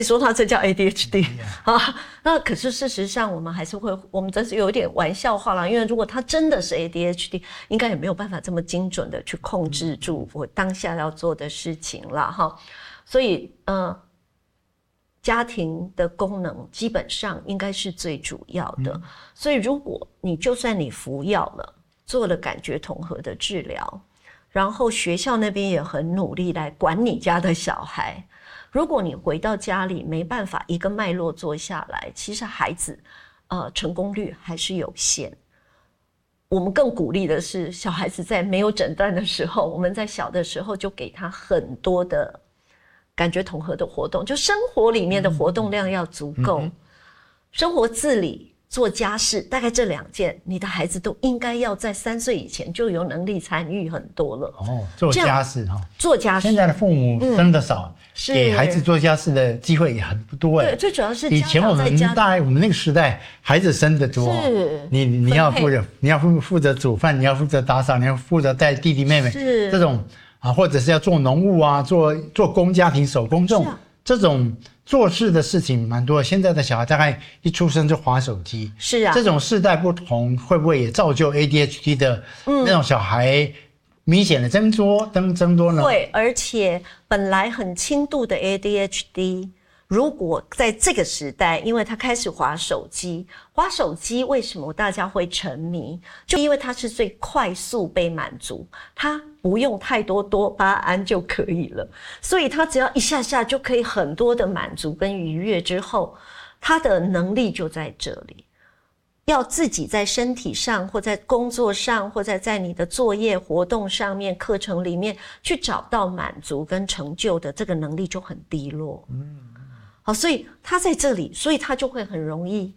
说他这叫 ADHD 啊，那可是事实上我们还是会，我们这是有点玩笑话啦，因为如果他真的是 ADHD， 应该也没有办法这么精准的去控制住我当下要做的事情啦哈。所以家庭的功能基本上应该是最主要的。所以如果就算你服药了，做了感觉统合的治疗，然后学校那边也很努力来管你家的小孩。如果你回到家里没办法一个脉络做下来，其实孩子成功率还是有限。我们更鼓励的是小孩子在没有诊断的时候，我们在小的时候就给他很多的感觉统合的活动，就生活里面的活动量要足够。生活自理做家事，大概这2件，你的孩子都应该要在3岁以前就有能力参与很多了。 做家事做家事。 现在的父母生的少，给孩子做家事的机会也很不多。 对，最主要是以前我们那个时代，孩子生的多，你要负责煮饭，你要负责打扫，你要负责带弟弟妹妹，这种或者是要做农务啊，做工家庭手工这种做事的事情蛮多。现在的小孩大概一出生就滑手机， 是啊， 这种世代不同，会不会也造就 ADHD 的那种小孩明显的增多呢？ 会，而且本来很轻度的 ADHD， 如果在这个时代，因为他开始滑手机为什么大家会沉迷？就因为它是最快速被满足，它不用太多多巴胺就可以了，所以他只要一下下就可以很多的满足跟愉悦之后，他的能力就在这里。要自己在身体上或在工作上或者在你的作业活动上面课程里面去找到满足跟成就的这个能力就很低落。好，所以他在这里，所以他就会很容易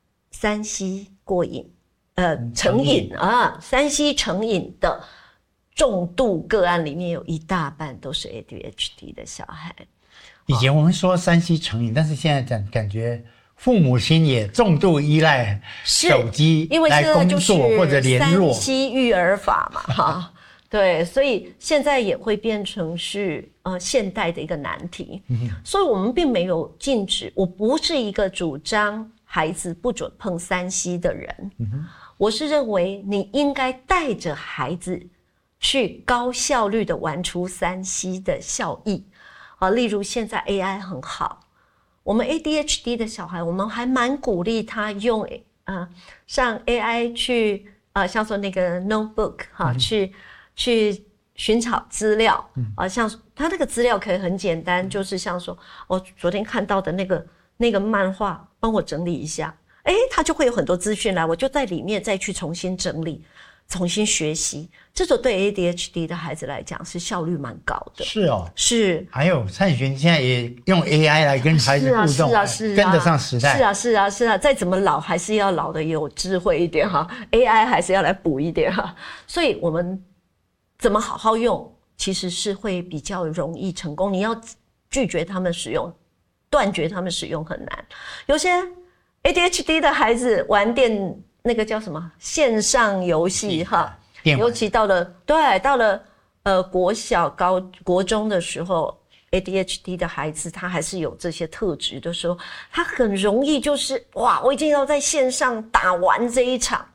3C 过瘾，成瘾啊，3C 成瘾的重度个案里面有一大半都是 ADHD 的小孩。 以前我们说3C 成瘾，但是现在感觉父母亲也重度依赖手机来工作或者联络 ，3C 育儿法嘛，哈，对，所以现在也会变成是现代的一个难题。所以我们并没有禁止，我不是一个主张孩子不准碰3C 的人，我是认为你应该带着孩子去高效率的玩出3C 的效益。例如现在 AI 很好。我们 ADHD 的小孩，我们还蛮鼓励他用上 AI 去像说那个 notebook 去寻找资料像他那个资料可以很简单，就是像说我昨天看到的那个漫画，帮我整理一下，他就会有很多资讯来，我就在里面再去重新整理。重新学习，这种对 ADHD 的孩子来讲是效率蛮高的。 是哦， 是。 还有蔡璇现在也用 AI 来跟孩子互动，跟得上时代。 是啊，再怎么老还是要老的有智慧一点哈 ，AI 还是要来补一点哈。所以我们怎么好好用，其实是会比较容易成功。你要拒绝他们使用，断绝他们使用很难。有些 ADHD 的孩子玩那个叫什么线上游戏哈，尤其到了国小国中的时候 ，ADHD 的孩子他还是有这些特质的时候，他很容易就是我一定要在线上打完这一场，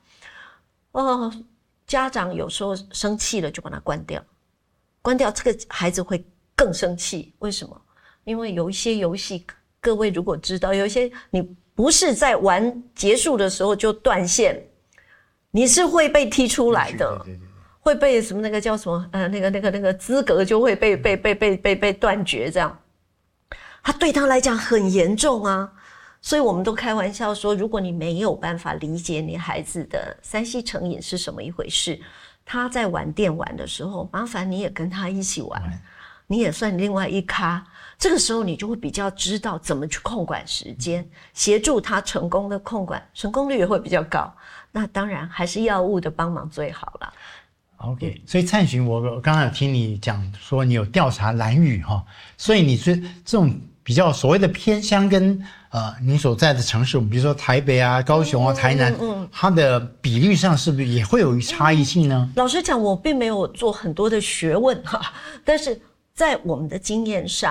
家长有时候生气了就把它关掉，这个孩子会更生气。为什么？因为有一些游戏，各位如果知道，有一些你不是在玩结束的时候就断线，你是会被踢出来的，会被什么那个叫什么那个资格就会被断绝，这样，他对他来讲很严重啊。所以我们都开玩笑说，如果你没有办法理解你孩子的3C 成瘾是什么一回事，他在玩电玩的时候，麻烦你也跟他一起玩，你也算另外一咖。这个时候你就会比较知道怎么去控管时间，协助他成功的控管，成功率也会比较高。那当然还是药物的帮忙最好了。 OK， 所以蔡璇，我刚刚有听你讲说你有调查兰屿所以你是这种比较所谓的偏乡跟你所在的城市，比如说台北啊、高雄啊、台南，它的比率上是不是也会有差异性呢？ 老实讲，我并没有做很多的学问但是在我们的经验上，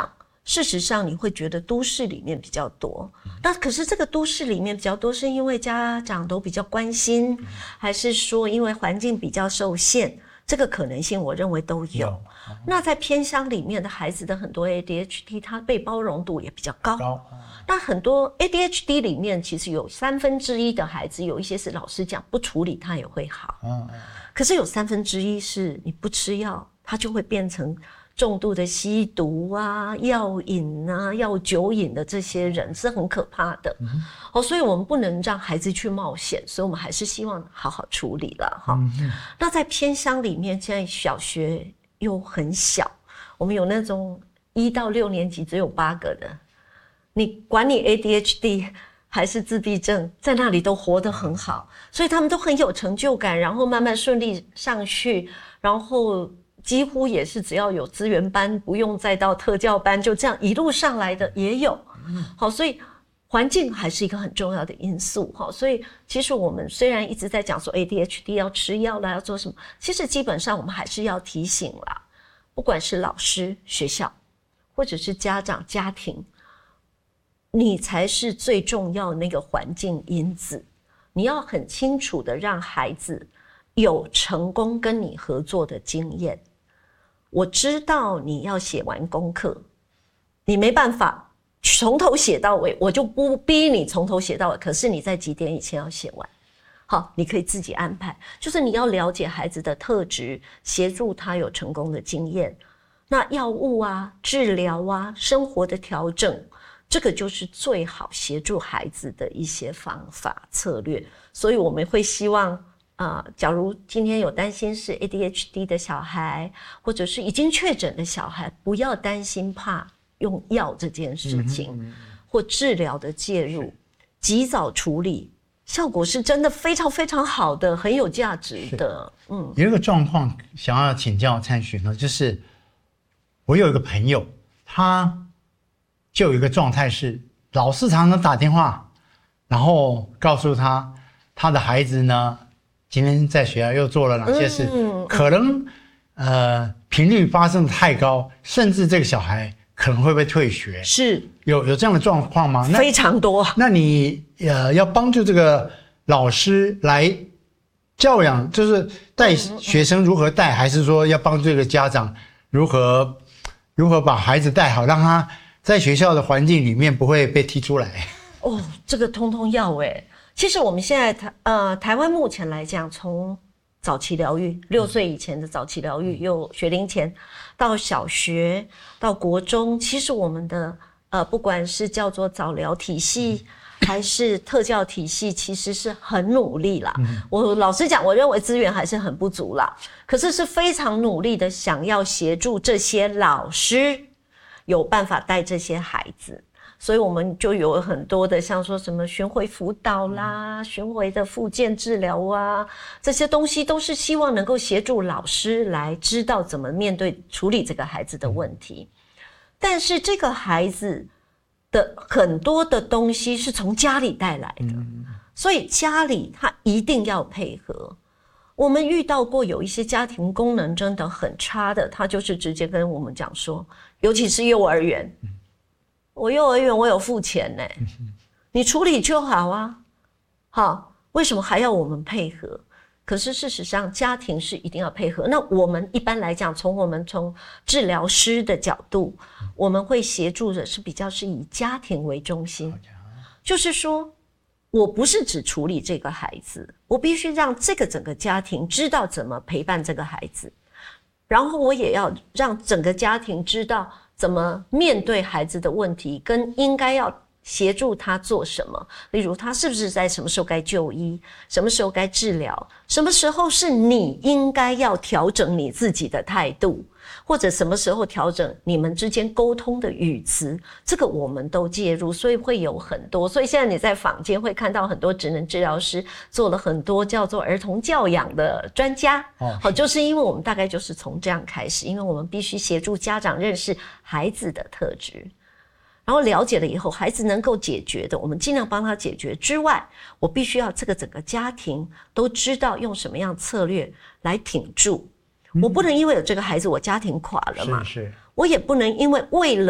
事实上你会觉得都市里面比较多，那可是这个都市里面比较多是因为家长都比较关心，还是说因为环境比较受限？这个可能性我认为都有。那在偏乡里面的孩子的很多 ADHD 它被包容度也比较高。那很多 ADHD 里面其实有1/3的孩子，有一些是老师讲不处理他也会好，可是有1/3是你不吃药他就会变成重度的吸毒啊、药瘾啊、药酒瘾的这些人是很可怕的。所以我们不能让孩子去冒险，所以我们还是希望好好处理了。那在偏乡里面，现在小学又很小，我们有那种1到6年级只有8个的，你管你 ADHD 还是自闭症，在那里都活得很好，所以他们都很有成就感，然后慢慢顺利上去，然后几乎也是只要有资源班，不用再到特教班，就这样一路上来的也有。好，所以环境还是一个很重要的因素。好，所以其实我们虽然一直在讲说 ADHD 要吃药啦，要做什么，其实基本上我们还是要提醒啦，不管是老师、学校，或者是家长、家庭，你才是最重要的那个环境因子。你要很清楚的让孩子有成功跟你合作的经验。我知道你要写完功课，你没办法从头写到尾，我就不逼你从头写到尾，可是你在几点以前要写完。好，你可以自己安排，就是你要了解孩子的特质，协助他有成功的经验。那药物啊、治疗啊、生活的调整，这个就是最好协助孩子的一些方法策略。所以我们会希望假如今天有担心是 ADHD 的小孩，或者是已经确诊的小孩，不要担心怕用药这件事情，或治疗的介入，及早处理，效果是真的非常非常好的，很有价值的。 有一个状况想要请教参询呢，就是我有一个朋友，他就有一个状态是，老师常常打电话，然后告诉他他的孩子呢，今天在学校又做了哪些事，可能频率发生的太高，甚至这个小孩可能会被退学。 是有这样的状况吗？ 非常多。 那你要帮助这个老师来教养，就是带学生如何带，还是说要帮助这个家长如何把孩子带好，让他在学校的环境里面不会被踢出来？ 这个通通要其实我们现在台湾目前来讲，从早期疗愈6岁以前的早期疗愈，有学龄前到小学到国中，其实我们的不管是叫做早疗体系还是特教体系，其实是很努力啦。我老实讲，我认为资源还是很不足啦，可是是非常努力的想要协助这些老师有办法带这些孩子。所以我们就有很多的像说什么巡回辅导啦、巡回的复健治疗啊，这些东西都是希望能够协助老师来知道怎么面对处理这个孩子的问题。但是这个孩子的很多的东西是从家里带来的，所以家里他一定要配合。我们遇到过有一些家庭功能真的很差的，他就是直接跟我们讲说，尤其是幼儿园，我幼儿园我有付钱呢，你处理就好啊。好，为什么还要我们配合？可是事实上家庭是一定要配合。那我们一般来讲，从治疗师的角度，我们会协助的是比较是以家庭为中心，就是说我不是只处理这个孩子，我必须让这个整个家庭知道怎么陪伴这个孩子，然后我也要让整个家庭知道怎么面对孩子的问题，跟应该要协助他做什么。例如他是不是在什么时候该就医，什么时候该治疗，什么时候是你应该要调整你自己的态度，或者什么时候调整你们之间沟通的语词，这个我们都介入，所以会有很多。所以现在你在坊间会看到很多职能治疗师做了很多叫做儿童教养的专家，就是因为我们大概就是从这样开始，因为我们必须协助家长认识孩子的特质，然后了解了以后，孩子能够解决的，我们尽量帮他解决之外，我必须要这个整个家庭都知道用什么样策略来挺住。我不能因为有这个孩子，我家庭垮了嘛？是。我也不能因为了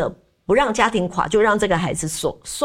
不让家庭垮，就让这个孩子算